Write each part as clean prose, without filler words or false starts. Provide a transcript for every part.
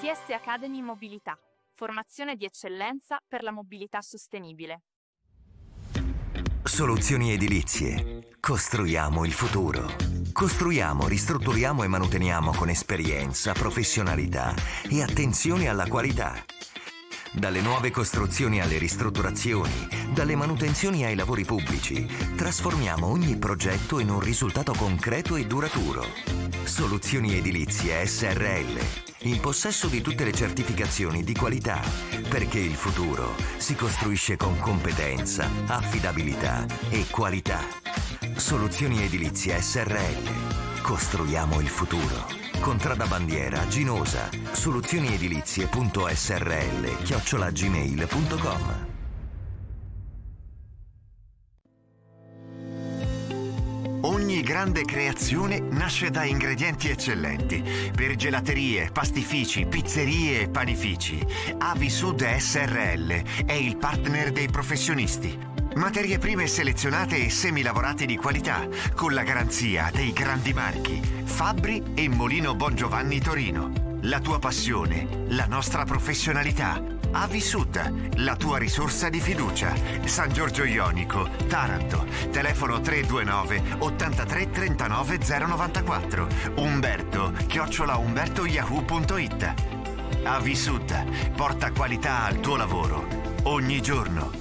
ITS Academy Mobilità, formazione di eccellenza per la mobilità sostenibile. Soluzioni edilizie. Costruiamo il futuro. Costruiamo, ristrutturiamo e manuteniamo con esperienza, professionalità e attenzione alla qualità. Dalle nuove costruzioni alle ristrutturazioni, dalle manutenzioni ai lavori pubblici, trasformiamo ogni progetto in un risultato concreto e duraturo. Soluzioni edilizie SRL, in possesso di tutte le certificazioni di qualità, perché il futuro si costruisce con competenza, affidabilità e qualità. Soluzioni edilizie SRL. Costruiamo il futuro. Contrada Bandiera, Ginosa, soluzioniedilizie.srl@gmail.com. Ogni grande creazione nasce da ingredienti eccellenti. Per gelaterie, pastifici, pizzerie e panifici, Avisud SRL è il partner dei professionisti. Materie prime selezionate e semilavorati di qualità, con la garanzia dei grandi marchi Fabbri e Molino Bongiovanni Torino. La tua passione, la nostra professionalità. Avisud, la tua risorsa di fiducia. San Giorgio Ionico, Taranto. Telefono 329 83 39 094. Umberto@umbertoyahoo.it. Avisud porta qualità al tuo lavoro ogni giorno.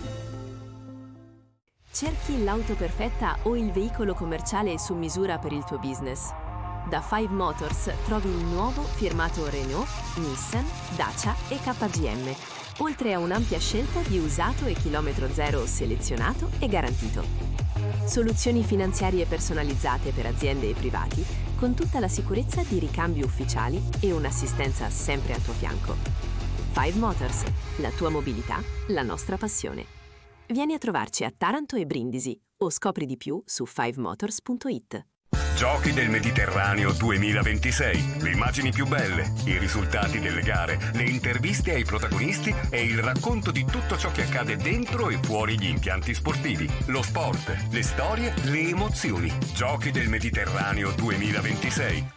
Cerchi l'auto perfetta o il veicolo commerciale su misura per il tuo business? Da 5 Motors trovi il nuovo firmato Renault, Nissan, Dacia e KGM, oltre a un'ampia scelta di usato e chilometro zero selezionato e garantito. Soluzioni finanziarie personalizzate per aziende e privati, con tutta la sicurezza di ricambi ufficiali e un'assistenza sempre al tuo fianco. 5 Motors, la tua mobilità, la nostra passione. Vieni a trovarci a Taranto e Brindisi o scopri di più su 5motors.it. Giochi del Mediterraneo 2026. Le immagini più belle, i risultati delle gare, le interviste ai protagonisti e il racconto di tutto ciò che accade dentro e fuori gli impianti sportivi. Lo sport, le storie, le emozioni. Giochi del Mediterraneo 2026.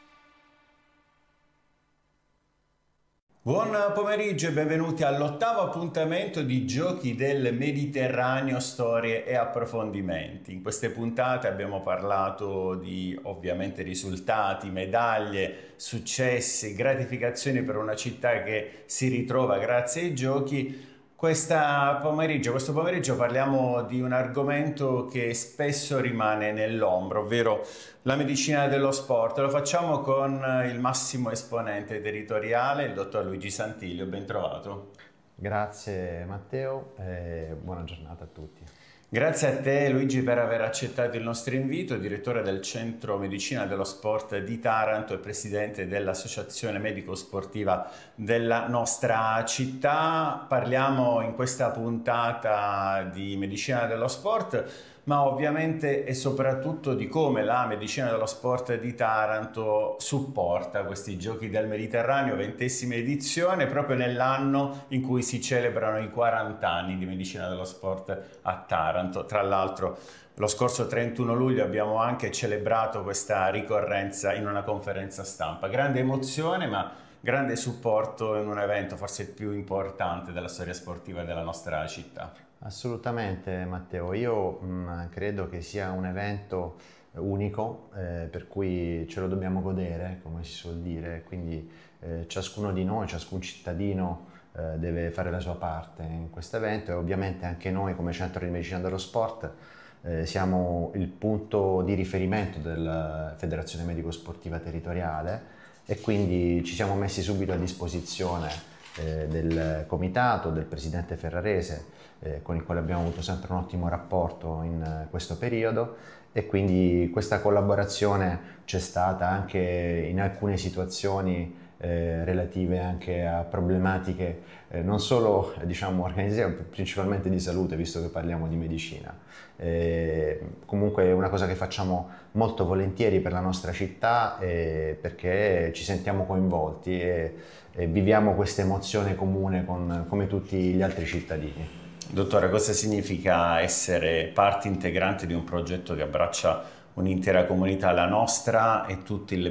Buon pomeriggio e benvenuti all'8° appuntamento di Giochi del Mediterraneo, storie e approfondimenti. In queste puntate abbiamo parlato di ovviamente risultati, medaglie, successi, gratificazioni per una città che si ritrova grazie ai giochi. Questo pomeriggio parliamo di un argomento che spesso rimane nell'ombra, ovvero la medicina dello sport. Lo facciamo con il massimo esponente territoriale, il dottor Luigi Santiglio. Ben trovato. Grazie Matteo e buona giornata a tutti. Grazie a te Luigi per aver accettato il nostro invito, direttore del Centro Medicina dello Sport di Taranto e presidente dell'Associazione Medico-Sportiva della nostra città. Parliamo in questa puntata di medicina dello sport, ma ovviamente e soprattutto di come la medicina dello sport di Taranto supporta questi Giochi del Mediterraneo, 20ª edizione, proprio nell'anno in cui si celebrano i 40 anni di medicina dello sport a Taranto. Tra l'altro lo scorso 31 luglio abbiamo anche celebrato questa ricorrenza in una conferenza stampa. Grande emozione, ma grande supporto in un evento forse il più importante della storia sportiva della nostra città. Assolutamente Matteo, io credo che sia un evento unico, per cui ce lo dobbiamo godere, come si suol dire, quindi ciascuno di noi, ciascun cittadino deve fare la sua parte in questo evento e ovviamente anche noi come Centro di Medicina dello Sport siamo il punto di riferimento della Federazione Medico-Sportiva Territoriale e quindi ci siamo messi subito a disposizione del comitato, del presidente Ferrarese, con il quale abbiamo avuto sempre un ottimo rapporto in questo periodo e quindi questa collaborazione c'è stata anche in alcune situazioni relative anche a problematiche non solo diciamo principalmente di salute, visto che parliamo di medicina. Comunque è una cosa che facciamo molto volentieri per la nostra città perché ci sentiamo coinvolti e viviamo questa emozione comune come tutti gli altri cittadini. Dottore, cosa significa essere parte integrante di un progetto che abbraccia un'intera comunità, la nostra e tutti